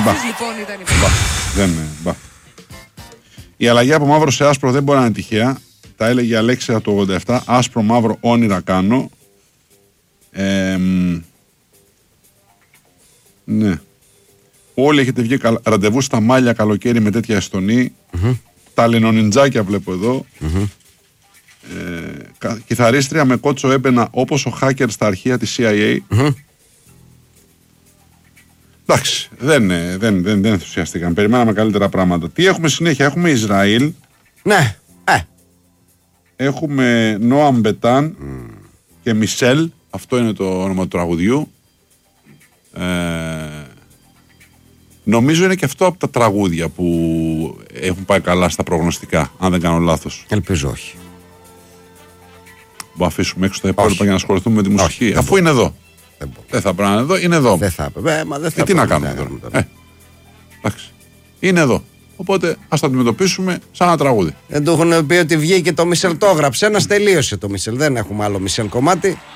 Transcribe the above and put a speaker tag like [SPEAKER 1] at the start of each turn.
[SPEAKER 1] λοιπόν ήταν η
[SPEAKER 2] Δεν είναι. Η αλλαγή από μαύρο σε άσπρο δεν μπορεί να είναι τυχαία. Τα έλεγε η Αλέξια το 87. Άσπρο μαύρο όνειρα κάνω. Ναι. Όλοι έχετε βγει ραντεβού στα μάλια καλοκαίρι με τέτοια εστονή. Τα λινονιντζάκια βλέπω εδώ. Κιθαρίστρια με κότσο έμπαινα όπως ο hacker στα αρχεία της CIA. Εντάξει, δεν ενθουσιαστήκαν. Περιμέναμε καλύτερα πράγματα. Τι έχουμε συνέχεια? Έχουμε Ισραήλ.
[SPEAKER 3] Ναι.
[SPEAKER 2] Έχουμε Νόαμ Μπετάν και Μισελ. Αυτό είναι το όνομα του τραγουδιού. Νομίζω είναι και αυτό από τα τραγούδια που έχουν πάει καλά στα προγνωστικά, αν δεν κάνω λάθος.
[SPEAKER 3] Ελπίζω όχι.
[SPEAKER 2] Που αφήσουμε έξω τα υπόλοιπα για να ασχοληθούμε με τη μουσική.
[SPEAKER 3] Όχι,
[SPEAKER 2] αφού είναι εδώ. Δεν θα πρέπει να είναι εδώ, είναι εδώ.
[SPEAKER 3] Δεν θα έπρεπε.
[SPEAKER 2] Τι να κάνουμε τώρα. Εντάξει. Είναι εδώ. Οπότε ας το αντιμετωπίσουμε σαν ένα τραγούδι.
[SPEAKER 3] Δεν του έχουν πει ότι βγήκε το Μισελ, το έγραψε. Ένας τελείωσε το Μισελ. Δεν έχουμε άλλο Μισελ κομμάτι.